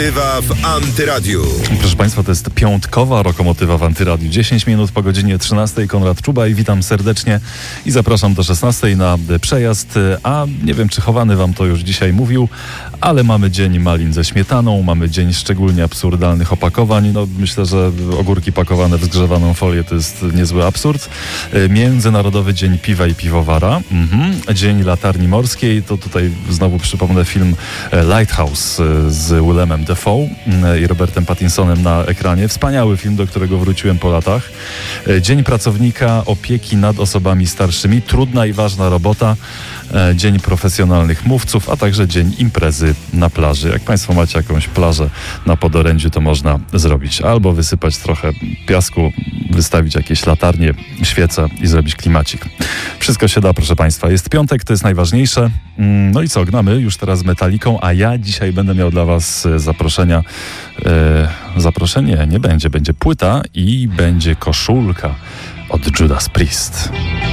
W Antyradiu. Proszę Państwa, to jest piątkowa Rokomotywa w Antyradiu. 10 minut po godzinie 13. Konrad Czuba i witam serdecznie i zapraszam do 16 na przejazd. A nie wiem, czy Chowany wam to już dzisiaj mówił, ale mamy dzień malin ze śmietaną, mamy dzień szczególnie absurdalnych opakowań. No, myślę, że ogórki pakowane w zgrzewaną folię to jest niezły absurd. Międzynarodowy Dzień Piwa i Piwowara. Dzień Latarni Morskiej. To tutaj znowu przypomnę film Lighthouse z Willemem Dafoe i Robertem Pattinsonem na ekranie. Wspaniały film, do którego wróciłem po latach. Dzień Pracownika Opieki nad Osobami Starszymi. Trudna i ważna robota. Dzień Profesjonalnych Mówców, a także Dzień Imprezy na plaży. Jak Państwo macie jakąś plażę na Podorędziu, to można zrobić. Albo wysypać trochę piasku, wystawić jakieś latarnie, świece i zrobić klimacik. Wszystko się da, proszę Państwa. Jest piątek, to jest najważniejsze. No i co, gnamy już teraz z Metaliką, a ja dzisiaj będę miał dla Was zaproszenia. Zaproszenie nie będzie, będzie płyta i będzie koszulka od Judas Priest.